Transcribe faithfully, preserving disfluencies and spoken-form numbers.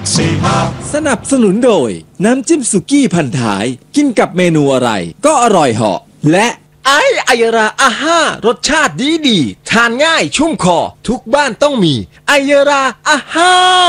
สี่ห้าสนับสนุนโดยน้ำจิ้มสุกี้พันท้ายกินกับเมนูอะไรก็อร่อยเหาะและไอไอยราอาห้ารสชาติดีดีทานง่ายชุ่มคอทุกบ้านต้องมีไอยราอาห้า